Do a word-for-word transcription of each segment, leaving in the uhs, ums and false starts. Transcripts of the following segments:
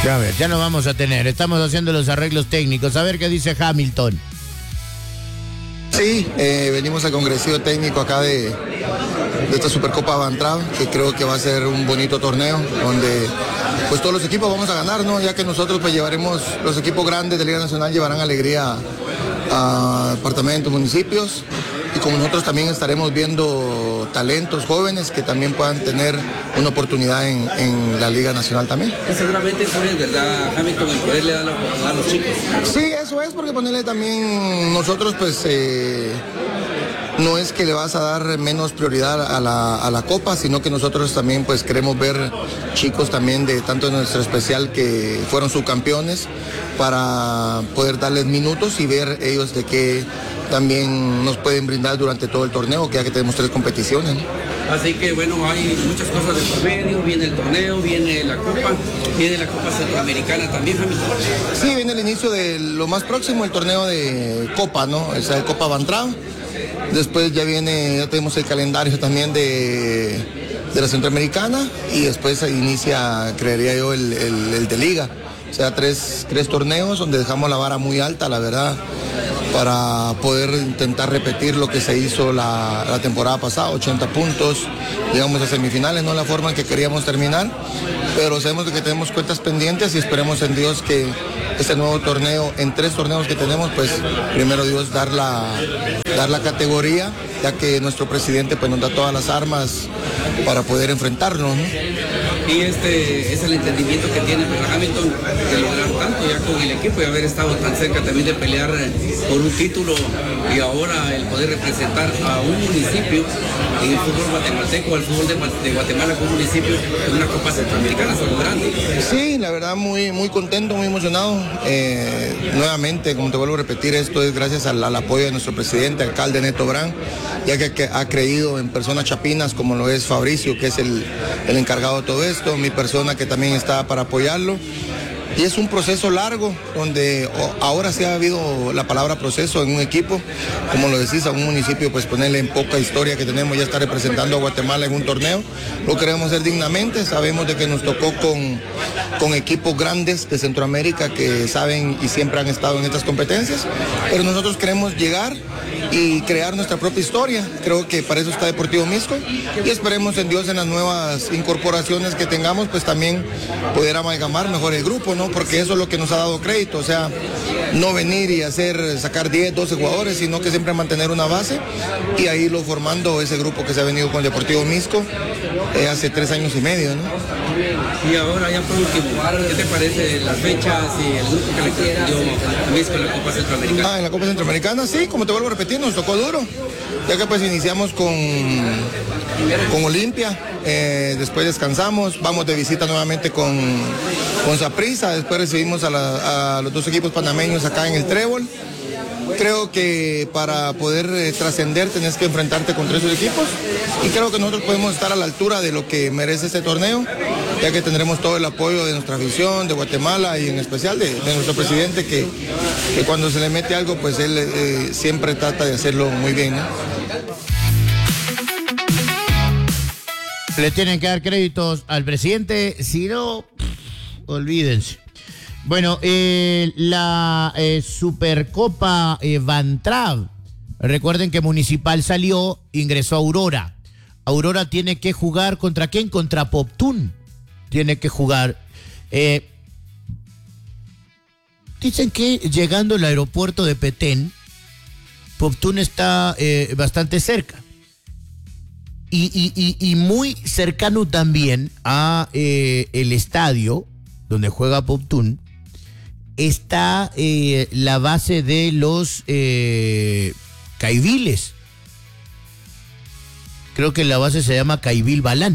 Ya ver, ya no vamos a tener. Estamos haciendo los arreglos técnicos. A ver qué dice Hamilton. Sí, eh, venimos al congreso técnico acá de, de esta Supercopa Van Trapp, que creo que va a ser un bonito torneo, donde pues todos los equipos vamos a ganar, ¿no? Ya que nosotros pues llevaremos, los equipos grandes de Liga Nacional llevarán alegría a departamentos, municipios, y como nosotros también estaremos viendo talentos jóvenes que también puedan tener una oportunidad en, en la Liga Nacional también. Y seguramente eso es verdad, Hamilton, el poderle dar la oportunidad a los chicos. Sí, eso es, porque ponerle también nosotros pues eh, no es que le vas a dar menos prioridad a la, a la Copa, sino que nosotros también pues queremos ver chicos también de tanto de nuestro especial que fueron subcampeones para poder darles minutos y ver ellos de qué también nos pueden brindar durante todo el torneo, que ya que tenemos tres competiciones, ¿no? Así que bueno, hay muchas cosas de por medio, viene el torneo, viene la Copa, viene la Copa Centroamericana también, Hamilton. Sí, viene el inicio de lo más próximo, el torneo de Copa, ¿no? O sea, de Copa Van Trapp. Después ya viene, ya tenemos el calendario también de, de la Centroamericana y después inicia, creería yo, el, el, el de Liga. O sea, tres, tres torneos donde dejamos la vara muy alta, la verdad, para poder intentar repetir lo que se hizo la, la temporada pasada, ochenta puntos, llegamos a semifinales, no la forma en que queríamos terminar, pero sabemos que tenemos cuentas pendientes y esperemos en Dios que este nuevo torneo, en tres torneos que tenemos, pues primero Dios dar la, dar la categoría, ya que nuestro presidente pues nos da todas las armas para poder enfrentarnos, ¿no? Y este es el entendimiento que tiene Hamilton de lograr tanto ya con el equipo y haber estado tan cerca también de pelear por un título y ahora el poder representar a un municipio en el fútbol guatemalteco, el fútbol de, de Guatemala como municipio en una Copa Centroamericana, son grandes. Sí, la verdad muy, muy contento, muy emocionado. Eh, nuevamente, como te vuelvo a repetir, esto es gracias al, al apoyo de nuestro presidente, alcalde Neto Brand, ya que, que ha creído en personas chapinas como lo es Fabricio, que es el, el encargado de todo esto, mi persona que también está para apoyarlo. Y es un proceso largo, donde ahora sí ha habido la palabra proceso en un equipo, como lo decís, a un municipio, pues ponerle en poca historia que tenemos, ya está representando a Guatemala en un torneo. Lo queremos hacer dignamente, sabemos de que nos tocó con, con equipos grandes de Centroamérica que saben y siempre han estado en estas competencias, pero nosotros queremos llegar y crear nuestra propia historia. Creo que para eso está Deportivo Misco y esperemos en Dios en las nuevas incorporaciones que tengamos, pues también poder amalgamar mejor el grupo, ¿no? Porque eso es lo que nos ha dado crédito, o sea, no venir y hacer, sacar diez, doce jugadores, sino que siempre mantener una base y ahí lo formando ese grupo que se ha venido con Deportivo Misco eh, hace tres años y medio, ¿no? Y ahora ya por último, ¿qué te parece las fechas y el grupo que le dio a Misco en la Copa Centroamericana? Ah, en la Copa Centroamericana, sí, como te vuelvo a repetir, nos tocó duro, ya que pues iniciamos con, con Olimpia, eh, después descansamos, vamos de visita nuevamente con, con Saprissa, después recibimos a, la, a los dos equipos panameños acá en el Trébol. Creo que para poder eh, trascender tenés que enfrentarte con tres equipos y creo que nosotros podemos estar a la altura de lo que merece este torneo, ya que tendremos todo el apoyo de nuestra afición, de Guatemala y en especial de, de nuestro presidente que, que cuando se le mete algo pues él eh, siempre trata de hacerlo muy bien, ¿no? Le tienen que dar créditos al presidente, si no, olvídense. Bueno, eh, la eh, Supercopa eh, Van Trapp, recuerden que Municipal salió, ingresó a Aurora. Aurora tiene que jugar ¿contra quién? Contra Poptún. Tiene que jugar. Eh, dicen que llegando al aeropuerto de Petén, Poptún está eh, bastante cerca. Y, y, y, y muy cercano también a eh, el estadio donde juega Poptún, está eh, la base de los eh, Caiviles. Creo que la base se llama Caibil Balán.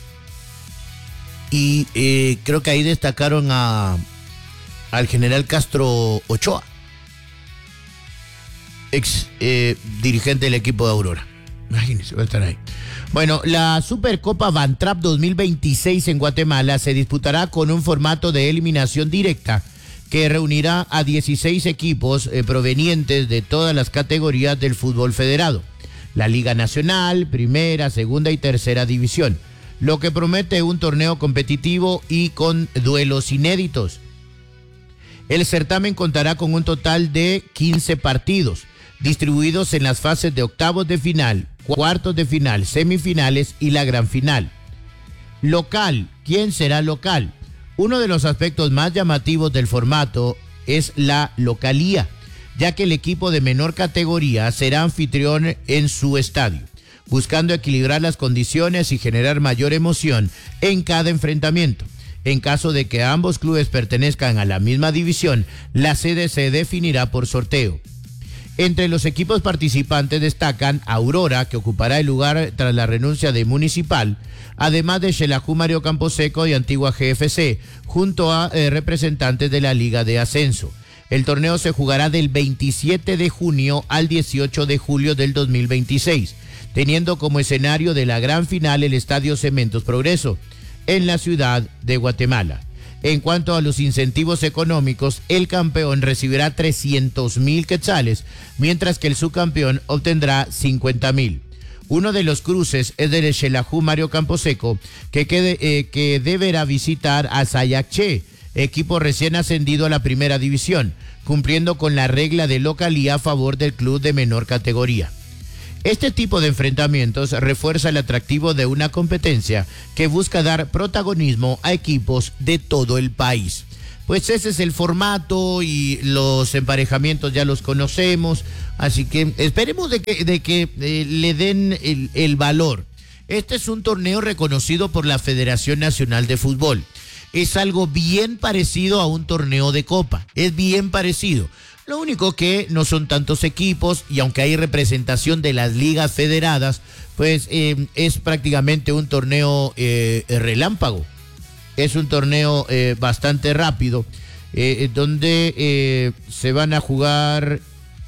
Y eh, creo que ahí destacaron a al general Castro Ochoa, ex eh, dirigente del equipo de Aurora. Imagínense, va a estar ahí. Bueno, la Supercopa Van Trapp dos mil veintiséis en Guatemala se disputará con un formato de eliminación directa que reunirá a dieciséis equipos eh, provenientes de todas las categorías del fútbol federado. La Liga Nacional, Primera, Segunda y Tercera División. lo que promete un torneo competitivo y con duelos inéditos. El certamen contará con un total de quince partidos, distribuidos en las fases de octavos de final, cuartos de final, semifinales y la gran final. Local, ¿quién será local? Uno de los aspectos más llamativos del formato es la localía, ya que el equipo de menor categoría será anfitrión en su estadio, buscando equilibrar las condiciones y generar mayor emoción en cada enfrentamiento. En caso de que ambos clubes pertenezcan a la misma división, la sede se definirá por sorteo. Entre los equipos participantes destacan Aurora, que ocupará el lugar tras la renuncia de Municipal, además de Xelajú Mario Camposeco y Antigua G F C, junto a eh, representantes de la Liga de Ascenso. El torneo se jugará del veintisiete de junio al dieciocho de julio del dos mil veintiséis, teniendo como escenario de la gran final el Estadio Cementos Progreso, en la ciudad de Guatemala. En cuanto a los incentivos económicos, el campeón recibirá trescientos mil quetzales, mientras que el subcampeón obtendrá cincuenta mil. Uno de los cruces es del Xelajú Mario Camposeco, que, quede, eh, que deberá visitar a Sayacché, equipo recién ascendido a la primera división, cumpliendo con la regla de localía a favor del club de menor categoría. Este tipo de enfrentamientos refuerza el atractivo de una competencia que busca dar protagonismo a equipos de todo el país. Pues ese es el formato y los emparejamientos ya los conocemos, así que esperemos de que, de que eh, le den el, el valor. Este es un torneo reconocido por la Federación Nacional de Fútbol. Es algo bien parecido a un torneo de copa, es bien parecido. Lo único que no son tantos equipos y aunque hay representación de las ligas federadas, pues eh, es prácticamente un torneo eh, relámpago. Es un torneo eh, bastante rápido, eh, donde eh, se van a jugar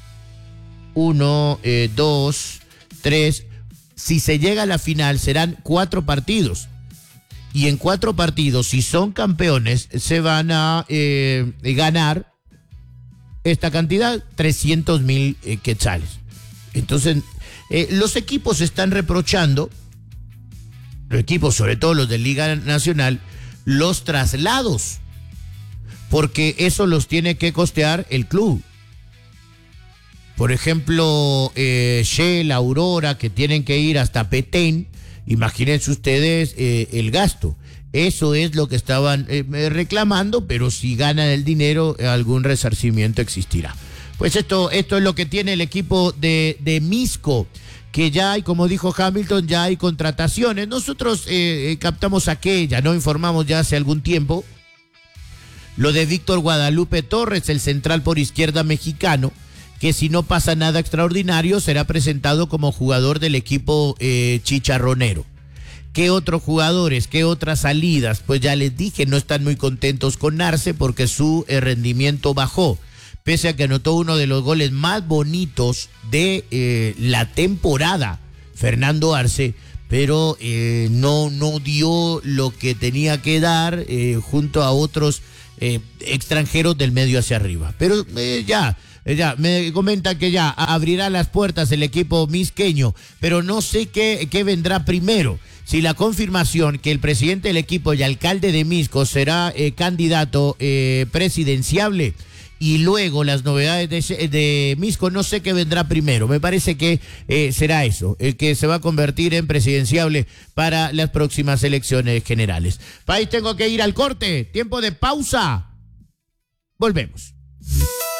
uno, eh, dos, tres. Si se llega a la final serán cuatro partidos. Y en cuatro partidos, si son campeones, se van a eh, ganar esta cantidad, trescientos mil eh, quetzales. Entonces, eh, los equipos están reprochando, los equipos, sobre todo los de Liga Nacional, los traslados, porque eso los tiene que costear el club. Por ejemplo, eh, Shell, Aurora, que tienen que ir hasta Petén, imagínense ustedes eh, el gasto. Eso es lo que estaban eh, reclamando, pero si ganan el dinero, algún resarcimiento existirá. Pues esto, esto es lo que tiene el equipo de, de Misco, que ya hay, como dijo Hamilton, ya hay contrataciones. Nosotros eh, captamos aquella, ¿no? Informamos ya hace algún tiempo lo de Víctor Guadalupe Torres, el central por izquierda mexicano, que si no pasa nada extraordinario será presentado como jugador del equipo eh, chicharronero. ¿Qué otros jugadores, qué otras salidas? Pues ya les dije, no están muy contentos con Arce porque su eh, rendimiento bajó, pese a que anotó uno de los goles más bonitos de eh, la temporada, Fernando Arce, pero eh, no, no dio lo que tenía que dar eh, junto a otros eh, extranjeros del medio hacia arriba. Pero eh, ya... Ya, me comenta que ya abrirá las puertas el equipo misqueño, pero no sé qué, qué vendrá primero. Si la confirmación que el presidente del equipo y alcalde de Misco será eh, candidato eh, presidenciable y luego las novedades de, de Misco, no sé qué vendrá primero. Me parece que eh, será eso, el que se va a convertir en presidenciable para las próximas elecciones generales. País, tengo que ir al corte, tiempo de pausa. Volvemos.